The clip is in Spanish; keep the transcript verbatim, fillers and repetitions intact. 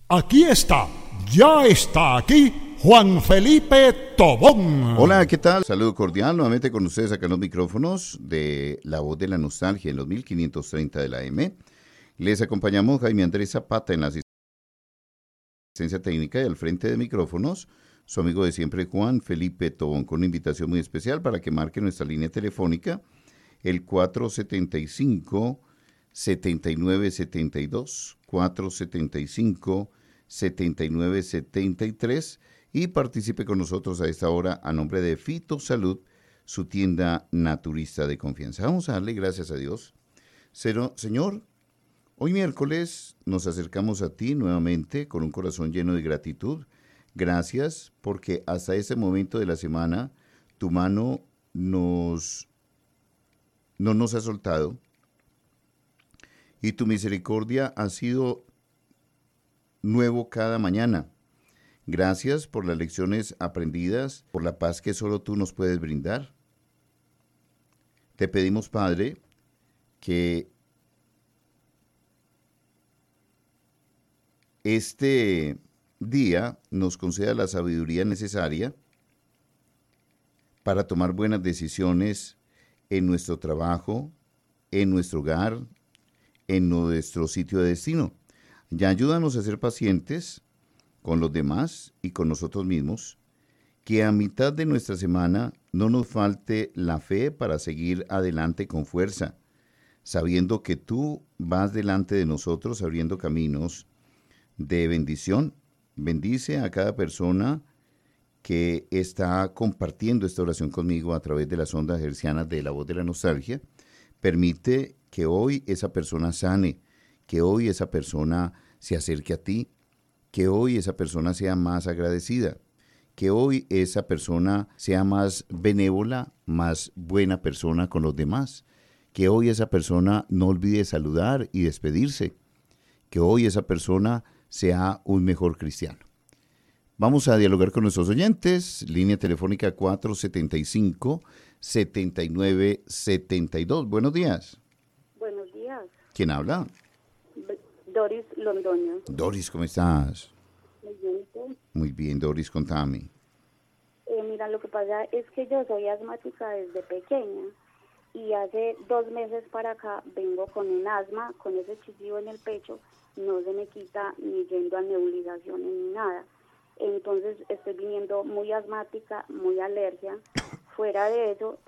Aquí está, ya está aquí Juan Felipe Tobón. Hola, ¿qué tal? Saludo cordial nuevamente con ustedes acá en los micrófonos de La Voz de la Nostalgia en los mil quinientos treinta de la A M. Les acompañamos Jaime Andrés Zapata en la asistencia técnica y al frente de micrófonos su amigo de siempre Juan Felipe Tobón, con una invitación muy especial para que marque nuestra línea telefónica el cuatro setenta y cinco, setenta y nueve setenta y dos, cuatro setenta y cinco, setenta y nueve setenta y tres y participe con nosotros a esta hora a nombre de Fito Salud, su tienda naturista de confianza. Vamos a darle gracias a Dios. Cero, Señor, hoy miércoles nos acercamos a ti nuevamente con un corazón lleno de gratitud. Gracias porque hasta este momento de la semana tu mano nos, no nos ha soltado y tu misericordia ha sido nuevo cada mañana. Gracias por las lecciones aprendidas, por la paz que solo tú nos puedes brindar. Te pedimos, Padre, que este día nos conceda la sabiduría necesaria para tomar buenas decisiones en nuestro trabajo, en nuestro hogar, en nuestro sitio de destino. Y ayúdanos a ser pacientes con los demás y con nosotros mismos, que a mitad de nuestra semana no nos falte la fe para seguir adelante con fuerza, sabiendo que tú vas delante de nosotros abriendo caminos de bendición. Bendice a cada persona que está compartiendo esta oración conmigo a través de las ondas hercianas de La Voz de la Nostalgia. Permite que hoy esa persona sane, que hoy esa persona se acerque a ti, que hoy esa persona sea más agradecida, que hoy esa persona sea más benévola, más buena persona con los demás, que hoy esa persona no olvide saludar y despedirse, que hoy esa persona sea un mejor cristiano. Vamos a dialogar con nuestros oyentes, línea telefónica cuatro setenta y cinco, setenta y nueve setenta y dos. Buenos días. Buenos días. ¿Quién habla? Doris Londoño. Doris, ¿cómo estás? Muy bien, ¿y tú? Muy bien, Doris, contame. Eh, mira, lo que pasa es que yo soy asmática desde pequeña y hace dos meses para acá vengo con un asma, con ese chillido en el pecho, no se me quita ni yendo a nebulizaciones ni nada. Entonces estoy viniendo muy asmática, muy alergia. Fuera de eso,